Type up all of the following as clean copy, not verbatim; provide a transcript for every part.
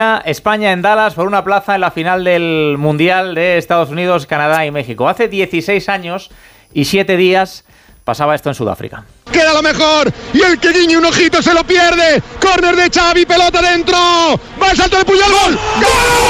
España en Dallas por una plaza en la final del Mundial de Estados Unidos, Canadá y México. Hace 16 años y 7 días pasaba esto en Sudáfrica. Queda lo mejor y el que guiñe un ojito se lo pierde. Córner de Xavi, pelota dentro. Va el salto de Puyol, gol. ¡Gol!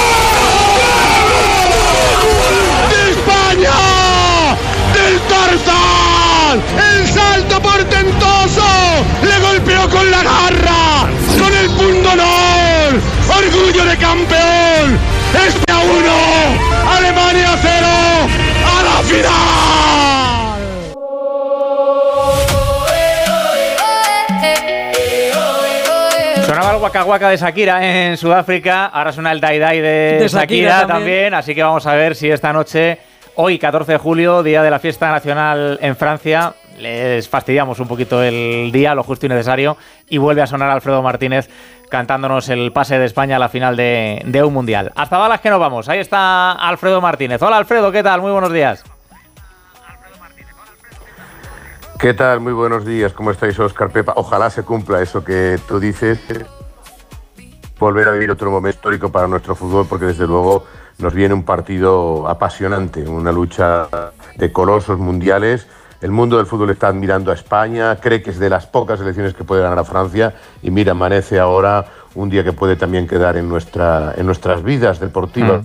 ¡De España! ¡Del Tarzán! ¡El salto portentoso! ¡Le golpeó con la garra! ¡Con el punto honor! ¡Orgullo de campeón! ¡España 1! ¡Alemania 0! ¡A la final! Sonaba el Waka Waka de Shakira en Sudáfrica, ahora suena el Dai Dai de Shakira también, así que vamos a ver si esta noche, hoy 14 de julio, día de la fiesta nacional en Francia, les fastidiamos un poquito el día, lo justo y necesario, y vuelve a sonar Alfredo Martínez cantándonos el pase de España a la final de un Mundial. Hasta Dallas que nos vamos, ahí está Alfredo Martínez. Hola Alfredo, ¿qué tal? Muy buenos días. ¿Qué tal? Muy buenos días. ¿Cómo estáis, Óscar, Pepa? Ojalá se cumpla eso que tú dices. Volver a vivir otro momento histórico para nuestro fútbol, porque desde luego nos viene un partido apasionante, una lucha de colosos mundiales. El mundo del fútbol está admirando a España, cree que es de las pocas selecciones que puede ganar a Francia y mira, amanece ahora un día que puede también quedar en nuestras vidas deportivas.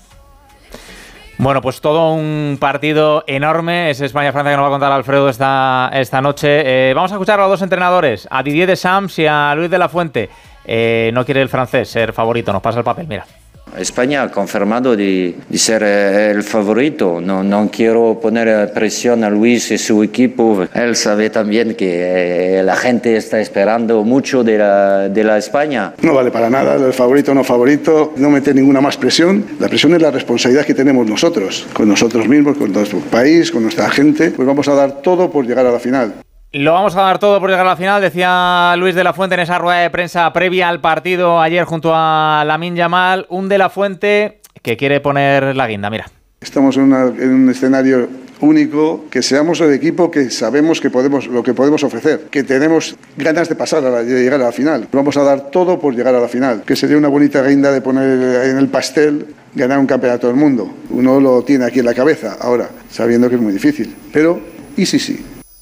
Bueno, pues todo un partido enorme, es España-Francia que nos va a contar Alfredo esta noche. Vamos a escuchar a los dos entrenadores, a Didier Deschamps y a Luis de la Fuente. No quiere el francés ser favorito, nos pasa el papel, mira. España ha confirmado de ser el favorito. No quiero poner presión a Luis y su equipo. Él sabe también que la gente está esperando mucho de la España. No vale para nada, el favorito o no favorito, no meter ninguna más presión. La presión es la responsabilidad que tenemos nosotros, con nosotros mismos, con nuestro país, con nuestra gente. Pues vamos a dar todo por llegar a la final. Lo vamos a dar todo por llegar a la final, decía Luis de la Fuente en esa rueda de prensa previa al partido ayer junto a Lamine Yamal. Un de la Fuente que quiere poner la guinda, mira. Estamos en un escenario único, que seamos el equipo que sabemos que lo que podemos ofrecer, que tenemos ganas de llegar a la final. Vamos a dar todo por llegar a la final, que sería una bonita guinda de poner en el pastel ganar un campeonato del mundo. Uno lo tiene aquí en la cabeza ahora, sabiendo que es muy difícil, pero ¿y si sí?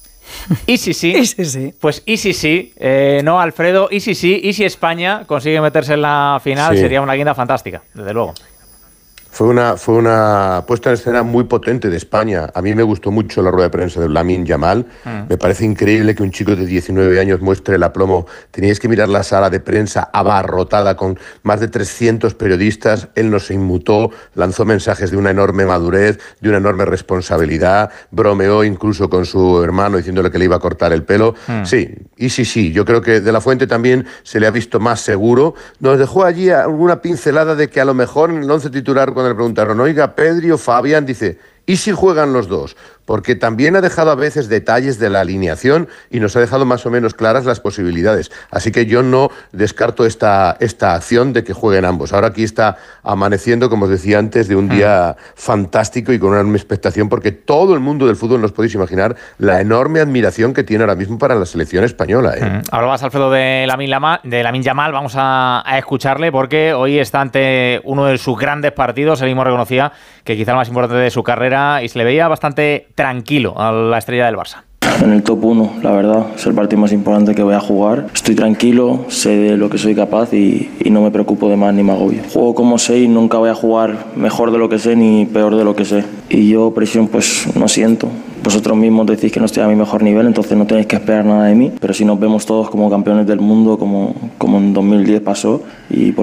¿Y si sí? ¿Y si sí? Pues ¿y si sí? No, Alfredo, ¿y si sí? ¿Y si España consigue meterse en la final? Sí. Sería una guinda fantástica, desde luego. Fue una puesta en escena muy potente de España. A mí me gustó mucho la rueda de prensa de Lamine Yamal. Me parece increíble que un chico de 19 años muestre el aplomo. Teníais que mirar la sala de prensa abarrotada con más de 300 periodistas. Él no se inmutó, lanzó mensajes de una enorme madurez, de una enorme responsabilidad. Bromeó incluso con su hermano diciéndole que le iba a cortar el pelo. Sí, y sí. Yo creo que de la Fuente también se le ha visto más seguro. Nos dejó allí alguna pincelada de que a lo mejor en el 11 titular, cuando le preguntaron, oiga, Pedri o Fabián, dice, ¿y si juegan los dos? Porque también ha dejado a veces detalles de la alineación y nos ha dejado más o menos claras las posibilidades. Así que yo no descarto esta acción de que jueguen ambos. Ahora aquí está amaneciendo, como os decía antes, de un día fantástico y con una enorme expectación, porque todo el mundo del fútbol, no os podéis imaginar la enorme admiración que tiene ahora mismo para la selección española. Hablabas, Alfredo, de Lamine Yamal, vamos a escucharle porque hoy está ante uno de sus grandes partidos. Él mismo reconocía que quizá el más importante de su carrera y se le veía bastante tranquilo a la estrella del Barça. En el top 1, la verdad, es el partido más importante que voy a jugar. Estoy tranquilo, sé de lo que soy capaz y no me preocupo de más ni me agobio. Juego como sé y nunca voy a jugar mejor de lo que sé ni peor de lo que sé. Y yo presión pues no siento. Vosotros mismos decís que no estoy a mi mejor nivel, entonces no tenéis que esperar nada de mí. Pero si nos vemos todos como campeones del mundo, como en 2010 pasó, y por